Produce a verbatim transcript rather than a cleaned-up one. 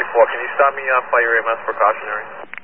four, can you stop me off by your A M S precautionary?